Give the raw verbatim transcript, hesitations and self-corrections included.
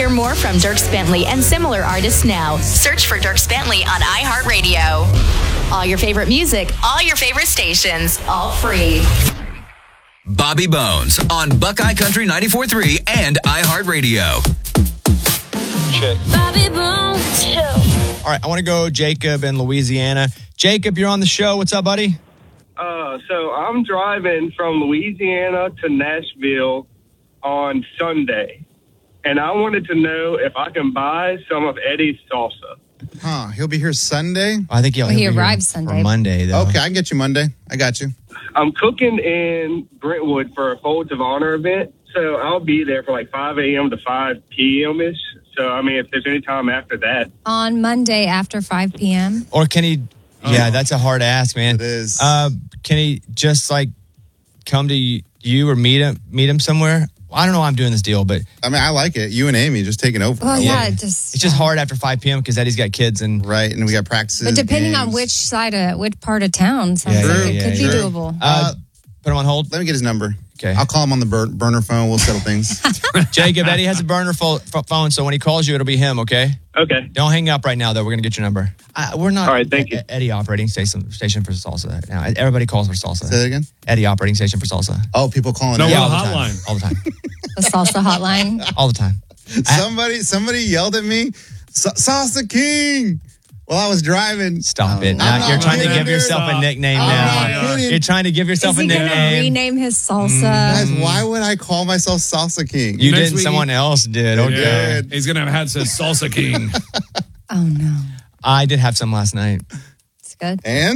Hear more from Dierks Bentley and similar artists now. Search for Dierks Bentley on iHeartRadio. All your favorite music, all your favorite stations, all free. Bobby Bones on Buckeye Country ninety-four point three and iHeartRadio. Check. Bobby Bones Show. All right, I want to go Jacob in Louisiana. Jacob, you're on the show. What's up, buddy? Uh, so I'm driving from Louisiana to Nashville on Sunday, and I wanted to know if I can buy some of Eddie's salsa. Huh, he'll be here Sunday? I think he'll, Well, he he'll be here arrives Sunday. for Monday, though. Okay, I can get you Monday. I got you. I'm cooking in Brentwood for a Folds of Honor event, so I'll be there for like five a.m. to five p.m.-ish. So, I mean, if there's any time after that. On Monday after five p.m. Or can he... Yeah, that's a hard ask, man. It is. Uh, can he just, like, come to you or meet him, meet him somewhere? I don't know why I'm doing this deal, but... I mean, I like it. You and Amy just taking over. Well, I yeah, love it. it just... It's just hard after five p.m. because Eddie's got kids and... Right, and we got practices. But depending on games. which side of, which part of town, sounds Yeah, like yeah, it yeah, could yeah. be doable. Uh, put him on hold. Let me get his number. Okay. I'll call him on the bur- burner phone. We'll settle things. Jacob, Eddie has a burner fo- f- phone, so when he calls you, it'll be him, okay? Okay. Don't hang up right now, though. We're going to get your number. Uh, we're not All right, thank you. Eddie operating station, station for salsa. Now, everybody calls for salsa. Say that again? Eddie operating station for salsa. Oh, people calling No, in. we're all on the hotline. time. All the time. The salsa hotline. All the time. Somebody, somebody yelled at me, "Sa- Salsa King!" while I was driving. Stop it. I'm Now, not you're trying to kidding, give dude. yourself a Stop. nickname I'm now. not kidding. You're trying to give yourself Is a he going to nickname. rename his salsa? Guys, why would I call myself Salsa King? You Next didn't. week- Someone else did. Okay. Yeah. He's going to have had says Salsa King. Oh, no. I did have some last night. It's good. And?